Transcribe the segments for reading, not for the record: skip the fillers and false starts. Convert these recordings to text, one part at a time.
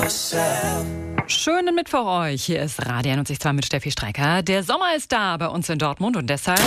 Schönen Mittwoch euch. Hier ist Radio 92 mit Steffi Strecker. Der Sommer ist da bei uns in Dortmund und deshalb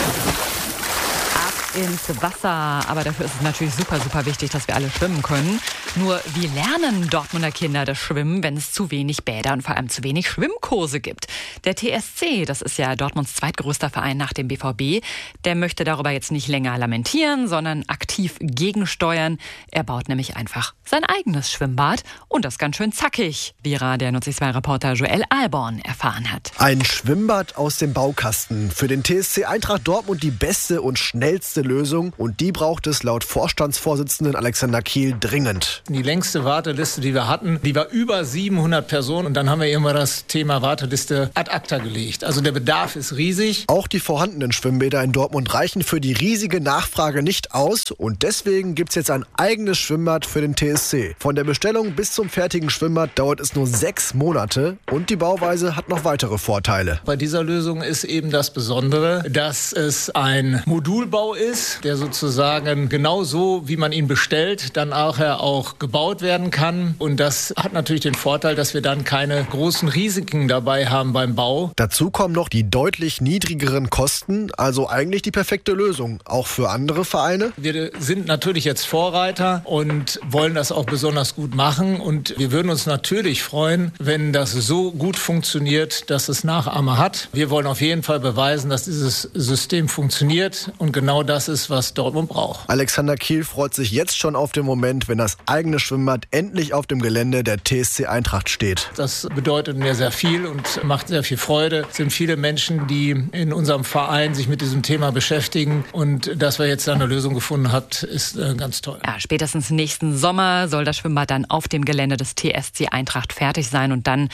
ab ins Wasser. Aber dafür ist es natürlich super, super wichtig, dass wir alle schwimmen können. Nur wie lernen Dortmunder Kinder das Schwimmen, wenn es zu wenig Bäder und vor allem zu wenig Schwimmkurse gibt? Der TSC, das ist ja Dortmunds zweitgrößter Verein nach dem BVB, der möchte darüber jetzt nicht länger lamentieren, sondern aktiv gegensteuern. Er baut nämlich einfach sein eigenes Schwimmbad und das ganz schön zackig, wie Radio 92-Reporter Joel Alborn erfahren hat. Ein Schwimmbad aus dem Baukasten. Für den TSC Eintracht Dortmund die beste und schnellste Lösung. Und die braucht es laut Vorstandsvorsitzenden Alexander Kiel dringend. Die längste Warteliste, die wir hatten, die war über 700 Personen. Und dann haben wir irgendwann das Thema Warteliste ad acta gelegt. Also der Bedarf ist riesig. Auch die vorhandenen Schwimmbäder in Dortmund reichen für die riesige Nachfrage nicht aus. Und deswegen gibt es jetzt ein eigenes Schwimmbad für den TSC. Von der Bestellung bis zum fertigen Schwimmbad dauert es nur 6 Monate. Und die Bauweise hat noch weitere Vorteile. Bei dieser Lösung ist eben das Besondere, dass es ein Modulbau ist, der sozusagen genauso, wie man ihn bestellt, dann auch gebaut werden kann. Und das hat natürlich den Vorteil, dass wir dann keine großen Risiken dabei haben beim Bau. Dazu kommen noch die deutlich niedrigeren Kosten, also eigentlich die perfekte Lösung, auch für andere Vereine. Wir sind natürlich jetzt Vorreiter und wollen das auch besonders gut machen. Und wir würden uns natürlich freuen, wenn das so gut funktioniert, dass es Nachahmer hat. Wir wollen auf jeden Fall beweisen, dass dieses System funktioniert und genau das ist, was Dortmund braucht. Alexander Kiel freut sich jetzt schon auf den Moment, wenn das eigene Schwimmbad endlich auf dem Gelände der TSC Eintracht steht. Das bedeutet mir sehr viel und macht sehr viel Freude. Es sind viele Menschen, die in unserem Verein sich mit diesem Thema beschäftigen. Und dass wir jetzt da eine Lösung gefunden haben, ist ganz toll. Ja, spätestens nächsten Sommer soll das Schwimmbad dann auf dem Gelände des TSC Eintracht fertig sein. Und dann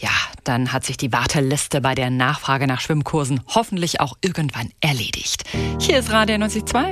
hat sich die Warteliste bei der Nachfrage nach Schwimmkursen hoffentlich auch irgendwann erledigt. Hier ist Radio 92.2.